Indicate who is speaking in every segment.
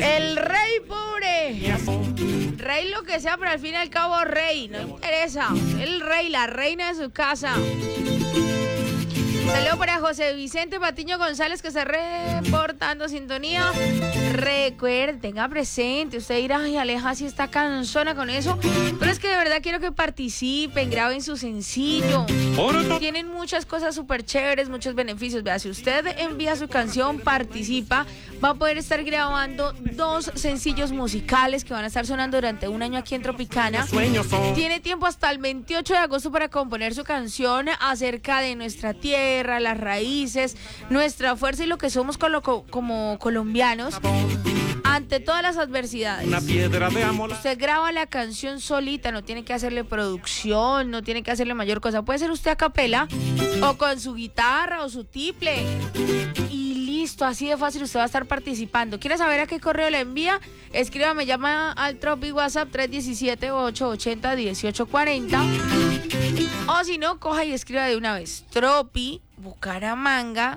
Speaker 1: El rey pobre. Rey lo que sea, pero al fin y al cabo rey. No interesa. El rey, la reina de su casa. Saludos para José Vicente Patiño González, que está reportando sintonía. Recuerde, tenga presente, usted dirá, ay, Aleja, si está cansona con eso, pero es que de verdad quiero que participen, graben su sencillo. Tienen muchas cosas súper chéveres, muchos beneficios. Vea, si usted envía su canción, participa, va a poder estar grabando 2 sencillos musicales que van a estar sonando durante un año aquí en Tropicana. Tiene tiempo hasta el 28 de agosto para componer su canción acerca de nuestra tierra, las raíces, nuestra fuerza y lo que somos como colombianos ante todas las adversidades.
Speaker 2: Una piedra de amor.
Speaker 1: Usted graba la canción solita, no tiene que hacerle producción, no tiene que hacerle mayor cosa. Puede ser usted a capela o con su guitarra o su tiple. Y listo, así de fácil usted va a estar participando. ¿Quiere saber a qué correo le envía? Escríbame, llama al Tropi WhatsApp 317-880-1840. O si no, coja y escriba de una vez. Tropi Bucaramanga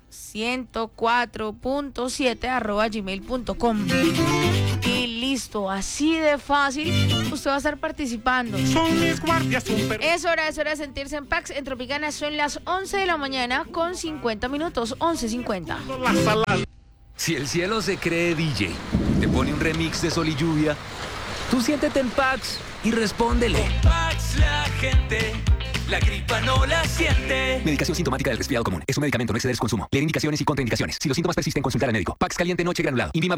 Speaker 1: 104.7 @gmail.com. Y listo, así de fácil usted va a estar participando.
Speaker 2: Son mis guardias super.
Speaker 1: Es hora de sentirse en Pax. En Tropicana son las 11 de la mañana con 50 minutos, 11:50.
Speaker 2: La salada.
Speaker 3: Si el cielo se cree DJ, te pone un remix de Sol y Lluvia, tú siéntete en Pax y respóndele.
Speaker 4: Con Pax la gente, la gripa no la siente.
Speaker 3: Medicación sintomática del resfriado común. Es un medicamento, no exceder su consumo. Leer indicaciones y contraindicaciones. Si los síntomas persisten, consultar al médico. Pax caliente noche granulado. INVIMA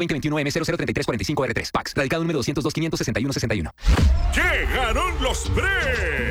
Speaker 3: 2021-M003345R3. Pax. Radicado número 202-561-61.
Speaker 2: Llegaron los pre.